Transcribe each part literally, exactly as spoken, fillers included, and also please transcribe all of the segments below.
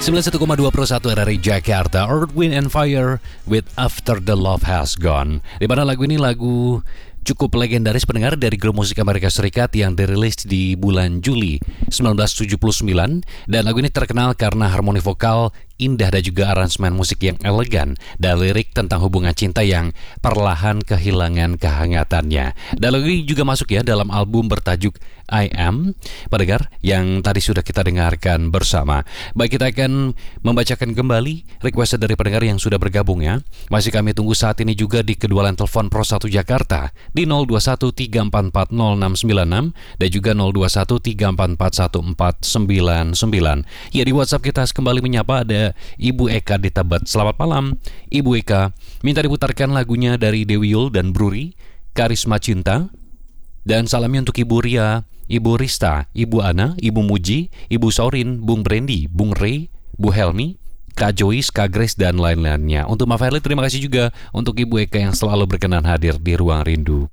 sembilan puluh satu koma dua Pro satu R R I Jakarta, Earth, Wind and Fire with After the Love Has Gone. Di mana lagu ini lagu cukup legendaris pendengar dari grup musik Amerika Serikat yang dirilis di bulan Juli sembilan belas tujuh puluh sembilan, dan lagu ini terkenal karena harmoni vokal indah dan juga aransemen musik yang elegan dan lirik tentang hubungan cinta yang perlahan kehilangan kehangatannya. Dan lagu ini juga masuk ya dalam album bertajuk I Am, pendengar, yang tadi sudah kita dengarkan bersama. Baik, kita akan membacakan kembali request dari pendengar yang sudah bergabung ya. Masih kami tunggu saat ini juga di kedua line telepon Pro satu Jakarta di nol dua satu tiga empat empat nol enam sembilan enam dan juga nol dua satu tiga empat empat satu empat sembilan sembilan. Ya, di WhatsApp kita kembali menyapa ada Ibu Eka di Tebet. Selamat malam Ibu Eka, minta diputarkan lagunya dari Dewi Yul dan Bruri, Karisma Cinta. Dan salamnya untuk Ibu Ria, Ibu Rista, Ibu Ana, Ibu Muji, Ibu Saurin, Bung Brandy, Bung Ray, Bu Helmi, Kak Joyce, Kak Grace, dan lain-lainnya. Untuk Ma Verly, terima kasih juga untuk Ibu Eka yang selalu berkenan hadir di Ruang Rindu.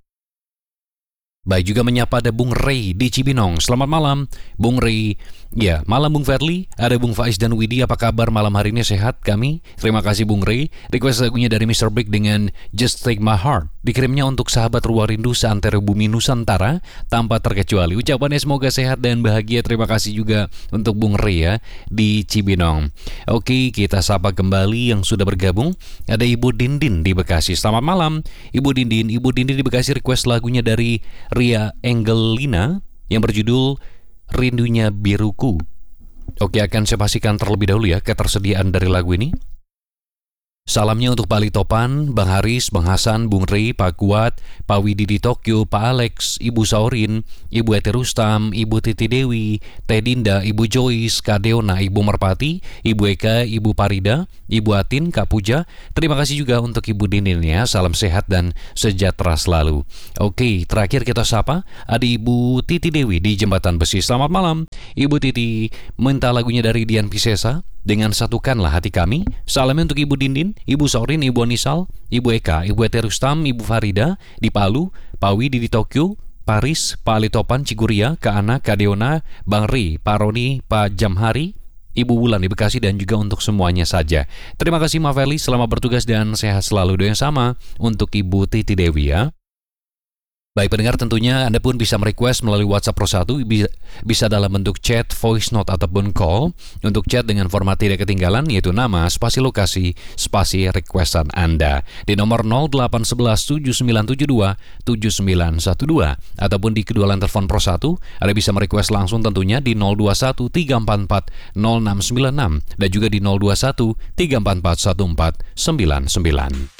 Baik, juga menyapa ada Bung Ray di Cibinong. Selamat malam Bung Ray. Ya, malam Bung Verly. Ada Bung Faiz dan Widi. Apa kabar malam hari ini? Sehat kami. Terima kasih Bung Ray. Request lagunya dari mister Big dengan Just Take My Heart. Dikirimnya untuk sahabat Ruang Rindu seantero bumi Nusantara tanpa terkecuali. Ucapannya semoga sehat dan bahagia. Terima kasih juga untuk Bung Ray ya di Cibinong. Oke, kita sapa kembali yang sudah bergabung. Ada Ibu Dindin di Bekasi. Selamat malam Ibu Dindin. Ibu Dindin di Bekasi request lagunya dari Ria Angelina yang berjudul Rindunya Biruku. Oke, akan saya pastikan terlebih dahulu ya ketersediaan dari lagu ini. Salamnya untuk Pak Ali Topan, Bang Haris, Bang Hasan, Bung Ray, Pak Kuat, Pak Widi di Tokyo, Pak Alex, Ibu Saurin, Ibu Eti Rustam, Ibu Titi Dewi, Teh Dinda, Ibu Joyce, Kak Deona, Ibu Merpati, Ibu Eka, Ibu Parida, Ibu Atin, Kak Puja. Terima kasih juga untuk Ibu Dinin ya. Salam sehat dan sejahtera selalu. Oke, terakhir kita sapa ada Ibu Titi Dewi di Jembatan Besi. Selamat malam Ibu Titi, minta lagunya dari Dian Piscesa dengan Satukanlah Hati Kami. Salamnya untuk Ibu Dindin, Ibu Saurin, Ibu Anisal, Ibu Eka, Ibu Eti Rustam, Ibu Farida di Palu, Pak Widi di Tokyo, Paris, Pak Ali Topan, Ciguria, Kak Ana, Kak Deona, Bang Ri, Pak Roni, Pak Jamhari, Ibu Wulan di Bekasi, dan juga untuk semuanya saja. Terima kasih Ma Verly, selamat bertugas dan sehat selalu. Doa yang sama untuk Ibu Titi Dewi ya. Baik pendengar, tentunya Anda pun bisa merequest melalui WhatsApp Pro satu, bisa dalam bentuk chat, voice note, ataupun call. Untuk chat dengan format tidak ketinggalan, yaitu nama, spasi lokasi, spasi requestan Anda di nomor nol delapan satu satu tujuh sembilan tujuh dua tujuh sembilan satu dua, ataupun di kedua line telepon Pro satu, Anda bisa merequest langsung tentunya di nol dua satu tiga empat empat nol enam sembilan enam dan juga di nol dua satu tiga empat empat satu empat sembilan sembilan.